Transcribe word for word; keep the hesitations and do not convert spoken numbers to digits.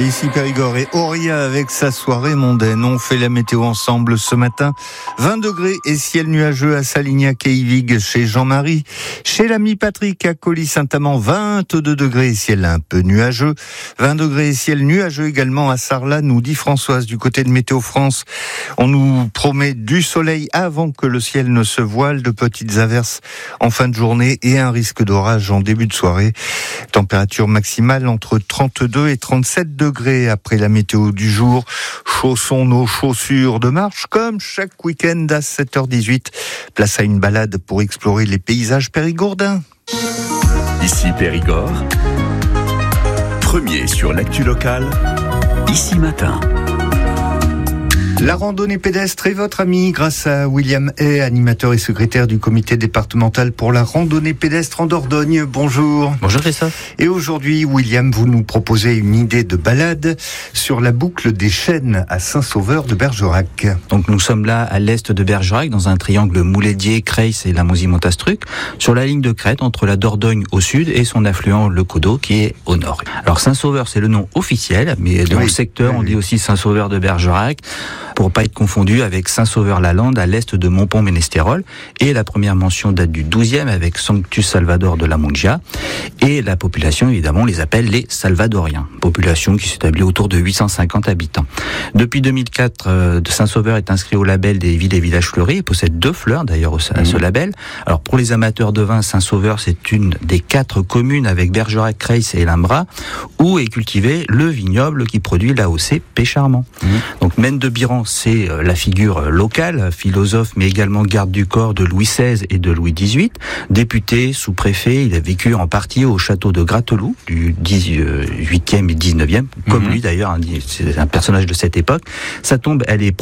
Ici Périgord et Auria avec sa soirée mondaine. On fait la météo ensemble ce matin. vingt degrés et ciel nuageux à Salignac et Ivig chez Jean-Marie. Chez l'ami Patrick à Colly-Saint-Amand, vingt-deux degrés et ciel un peu nuageux. vingt degrés et ciel nuageux également à Sarlat, nous dit Françoise du côté de Météo France. On nous promet du soleil avant que le ciel ne se voile, de petites averses en fin de journée et un risque d'orage en début de soirée. Température maximale entre trente-deux et trente-sept degrés après la météo du jour. Chaussons nos chaussures de marche comme chaque week-end à sept heures dix-huit. Place à une balade pour explorer les paysages périgourdins. Ici Périgord, premier sur l'actu locale, Ici Matin. La randonnée pédestre est votre ami grâce à William Hay, animateur et secrétaire du comité départemental pour la randonnée pédestre en Dordogne. Bonjour. Bonjour Christophe. Et aujourd'hui, William, vous nous proposez une idée de balade sur la boucle des Chênes à Saint-Sauveur de Bergerac. Donc nous sommes là à l'est de Bergerac, dans un triangle Mouledier, Creys et Lamozy-Montastruc, sur la ligne de crête entre la Dordogne au sud et son affluent le Coteau qui est au nord. Alors Saint-Sauveur, c'est le nom officiel, mais dans oui, le secteur, oui, on dit aussi Saint-Sauveur de Bergerac, pour pas être confondu avec Saint-Sauveur-la-Lande à l'est de Montpont-Ménestérol. Et la première mention date du douzième avec Sanctus Salvador de la Mungia. Et la population, évidemment, les appelle les Salvadoriens. Population qui s'établit autour de huit cent cinquante habitants. Depuis deux mille quatre, euh, Saint-Sauveur est inscrit au label des villes et villages fleuris et possède deux fleurs d'ailleurs à ce label. Alors pour les amateurs de vin, Saint-Sauveur, c'est une des quatre communes avec Bergerac, Creys et Limbras où est cultivé le vignoble qui produit l'A O C Pécharmant. Mmh. Donc Mène de Biran, c'est la figure locale, philosophe mais également garde du corps de Louis seize et de Louis dix-huit. Député, sous-préfet, il a vécu en partie au château de Gratteloup du dix-huitième et dix-neuvième, comme mmh. lui d'ailleurs, c'est un personnage de cette époque. Sa tombe, elle est